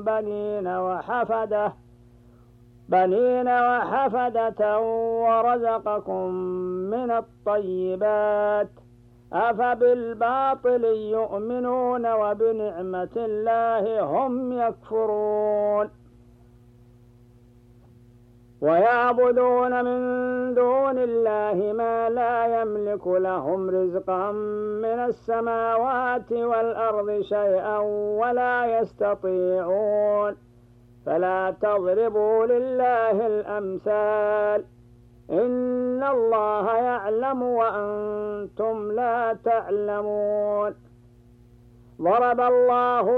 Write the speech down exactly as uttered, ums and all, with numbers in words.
بنين وحفدة بنين وحفدة ورزقكم من الطيبات أفبالباطل يؤمنون وبنعمة الله هم يكفرون ويعبدون من دون الله ما لا يملك لهم رزقا من السماوات والأرض شيئا ولا يستطيعون فلا تضربوا لله الأمثال إن الله يعلم وأنتم لا تعلمون ضرب الله